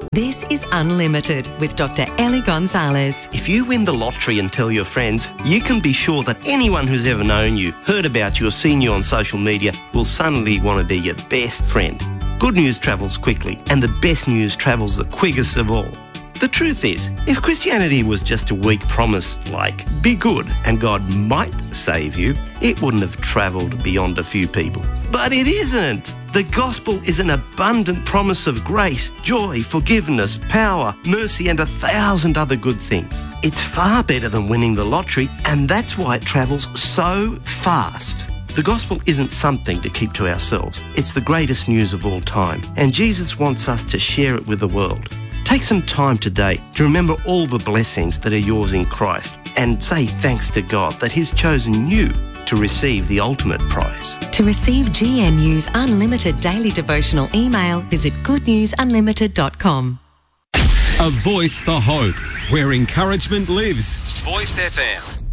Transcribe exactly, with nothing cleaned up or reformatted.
This is Unlimited with Doctor Ellie Gonzalez. If you win the lottery and tell your friends, you can be sure that anyone who's ever known you, heard about you or seen you on social media will suddenly want to be your best friend. Good news travels quickly, and the best news travels the quickest of all. The truth is, if Christianity was just a weak promise like, be good and God might save you, it wouldn't have travelled beyond a few people. But it isn't. The gospel is an abundant promise of grace, joy, forgiveness, power, mercy and a thousand other good things. It's far better than winning the lottery, and that's why it travels so fast. The gospel isn't something to keep to ourselves. It's the greatest news of all time, and Jesus wants us to share it with the world. Take some time today to remember all the blessings that are yours in Christ and say thanks to God that He's chosen you to receive the ultimate prize. To receive G N U's unlimited daily devotional email, visit good news unlimited dot com. A voice for hope, where encouragement lives. Voice F M.